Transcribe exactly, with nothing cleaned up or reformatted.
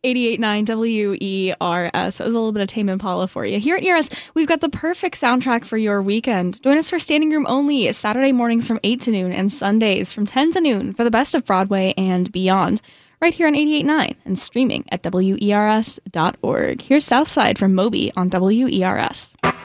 eighty-eight point nine W E R S. That was a little bit of Tame Impala for you. Here at E R S, we've got the perfect soundtrack for your weekend. Join us for Standing Room Only, Saturday mornings from eight to noon and Sundays from ten to noon for the best of Broadway and beyond. Right here on eighty-eight point nine and streaming at W E R S dot org. Here's Southside from Moby on W E R S.